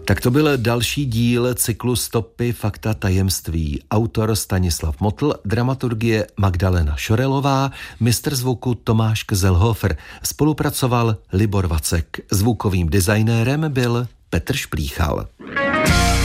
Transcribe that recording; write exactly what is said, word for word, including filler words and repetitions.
Tak to byl další díl cyklu Stopy, fakta, tajemství. Autor Stanislav Motl, dramaturgie Magdalena Šorelová, mistr zvuku Tomáš Kzelhofer. Spolupracoval Libor Vacek. Zvukovým designérem byl Petr Šplíchal.